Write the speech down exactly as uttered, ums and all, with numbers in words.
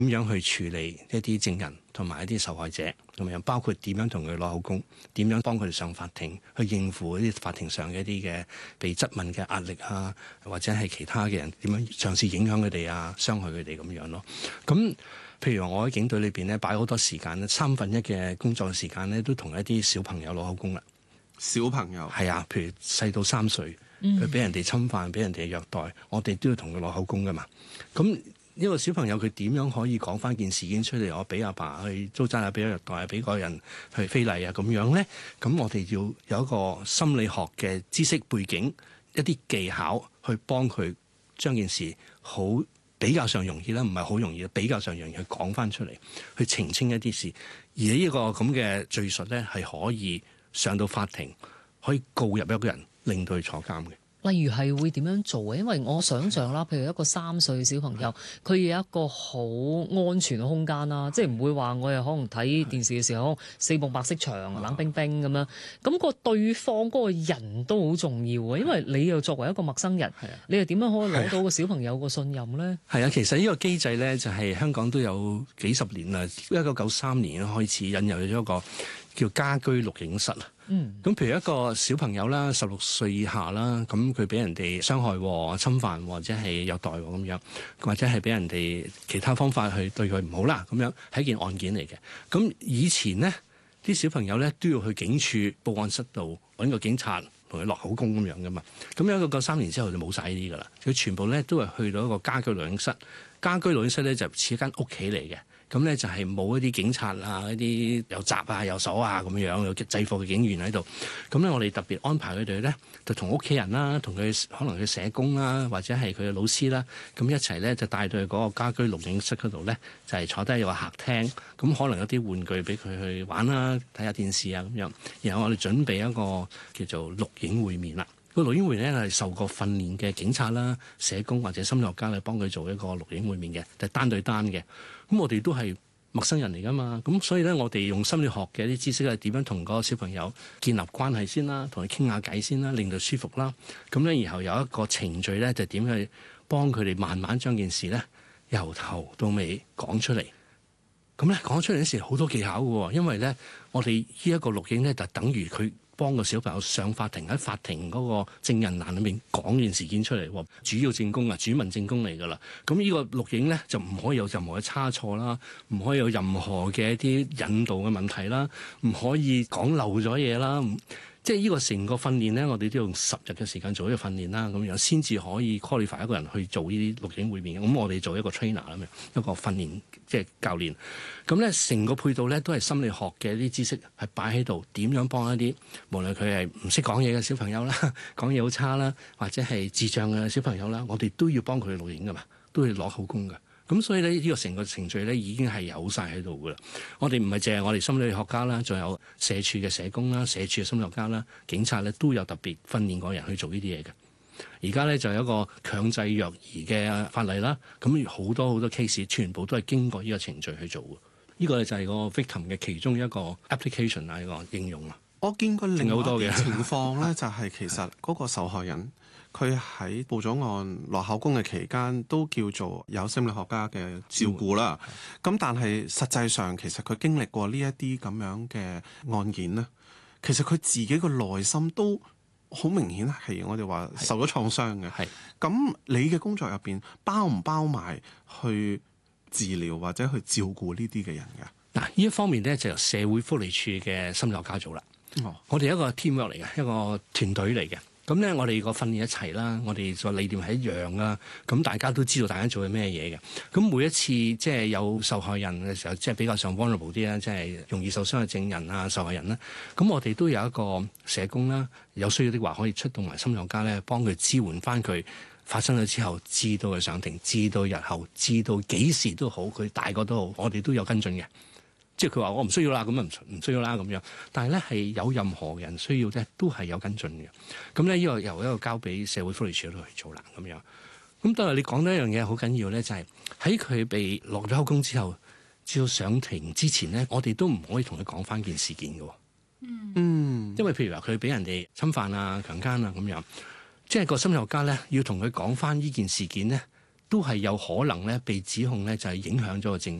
點樣去處理一啲證人同埋一啲受害者咁樣，包括點樣同佢攞口供，點樣幫佢哋上法庭去應付一啲法庭上嘅一啲嘅被質問嘅壓力啊，或者係其他嘅人點樣嘗試影響佢哋啊，傷害佢哋咁樣咯。咁譬如我喺警隊裏邊咧，擺好多時間咧，三分一嘅工作時間咧，都同一啲小朋友攞口供啦。 小朋友係啊，譬如細到三歲，佢俾人哋侵犯，俾人哋虐待，我哋都要同佢攞口供噶嘛。咁一個小朋友佢點樣可以講翻件事件出嚟？我俾阿爸去糟質啊，俾虐待啊，俾個人去非禮啊，咁樣咧，咁我哋要有一個心理學嘅知識背景，一啲技巧去幫佢將件事好比較上容易啦，唔係好容易，比較上容易去講翻出嚟，去澄清一啲事。而呢個咁嘅敘述咧，係可以上到法庭，可以告入一個人，令到佢坐監嘅。 例如係會點樣做嘅？因為我想像啦，譬如一個三歲小朋友，佢有一個好安全嘅空間啦，即係唔會話我又可能睇電視嘅時候四埲白色牆冷冰冰咁樣。咁個對方嗰個人都好重要嘅，因為你又作為一個陌生人，你又點樣可以攞到個小朋友個信任咧？ 係啊，其實呢個機制咧就係香港都有幾十年啦，一九九三年開始引入咗一個叫家居錄影室啊。嗯，咁譬如一個小朋友啦，十六歲以下啦，咁佢俾人哋傷害、侵犯或者係虐待咁樣，或者係俾人哋其他方法去對佢唔好啦，咁樣係一件案件嚟嘅。咁以前呢啲小朋友咧都要去警署報案室度揾個警察同佢落口供咁樣噶嘛。咁一九九三年之後就冇晒呢啲噶啦，佢全部咧都係去到一個家居錄影室。家居錄影室咧就似一間屋企嚟嘅。咁咧就係冇一啲警察啊，一啲有閘啊、有鎖啊咁樣，有制服嘅警員喺度。咁咧，我哋特別安排佢哋咧，就同屋企人啦，同佢可能佢社工啦，或者係佢嘅老師啦，咁一齊咧就帶到去嗰個家居錄影室嗰度咧，就係坐低有個客廳，咁可能有啲玩具俾佢去玩啦，睇下電視啊咁樣。然後我哋準備一個叫做錄影會面啦。個錄影會咧係受過訓練嘅警察啦、社工或者心理學家嚟幫佢做一個錄影會面嘅，就係單對單嘅。咁我哋都係陌生人嚟噶嘛，咁所以咧我哋用心理學嘅啲知識係點樣同個小朋友建立關係先啦，同佢傾下偈先啦，令到舒服啦。咁咧然後有一個程序咧就點去幫佢哋慢慢將件事咧由頭到尾講出嚟。咁咧講出嚟嗰時好多技巧嘅，因為咧我哋呢一個錄影咧就等於佢幫個小朋友上法庭，喺法庭嗰個證人欄裏面講件事件出嚟，主要證供啊、主問證供嚟㗎啦。咁呢個錄影咧就唔可以有任何嘅差錯啦，唔可以有任何嘅一啲引導嘅問題啦，唔可以講漏咗嘢啦。即係呢個成個訓練咧，我哋都用十日嘅時間做呢個訓練啦，咁樣先至可以 qualify 一個人去做呢啲錄影會面。咁我哋做一個 trainer 咁樣，一個訓練即係教練。咁咧成個配套咧都係心理學嘅啲知識係擺喺度，點樣幫一啲無論佢係唔識講嘢嘅小朋友啦，講嘢好差啦，或者係智障嘅小朋友啦，我哋都要幫佢錄影噶嘛，都要攞口供噶。咁所以咧，呢個成個程序咧已經係有晒喺度噶啦。我哋唔係淨係我哋心理學家啦，仲有社署嘅社工啦、社署嘅心理學家啦、警察咧都有特別訓練過人去做呢啲嘢嘅。而家咧就有一個強制虐兒嘅法例啦，咁好多好多 case 全部都係經過呢個程序去做嘅。呢個就係個 victim 嘅其中一個 application 啊，呢個應用啊。 我見過另外好多嘅情況咧，就係其實嗰個受害人。佢喺報咗案落口供嘅期間，都叫做有心理學家嘅照顧啦。咁但係實際上，其實佢經歷過呢一啲咁樣嘅案件咧，其實佢自己個內心都好明顯係我哋話受咗創傷嘅。係咁，你嘅工作入邊包唔包埋去治療或者去照顧呢啲嘅人㗎？ 嗱，呢一方面咧就由社會福利署嘅心理學家做啦。哦，我哋一個 teamwork 嚟嘅，一個團隊嚟嘅。咁咧，我哋個訓練一齊啦，我哋個理念係一樣啊。咁大家都知道大家做緊咩嘢嘅。咁每一次即係有受害人嘅時候，即係比較上 vulnerable 啲啦，即係容易受傷嘅證人啊、受害人啦。咁我哋都有一個社工啦，有需要的話可以出動埋心理學家咧，幫佢支援翻佢發生咗之後，知道佢上庭，知道日後，知道幾時都好，佢大個都好，我哋都有跟進嘅。即係佢話我唔需要啦，咁啊唔唔需要啦咁樣。但係咧係有任何人需要咧，都係有跟進嘅。咁咧呢個由一個交俾社會福利署度去做啦咁樣。咁當然你講到一樣嘢好緊要咧，就係喺佢被落咗口供之後，至到上庭之前咧，我哋都唔可以同佢講翻件事件嘅。嗯，因為譬如話佢俾人哋侵犯啊、強姦啊咁樣，即係個心理學家咧要同佢講翻呢件事件咧， 都係有可能咧被指控咧就係影響咗個證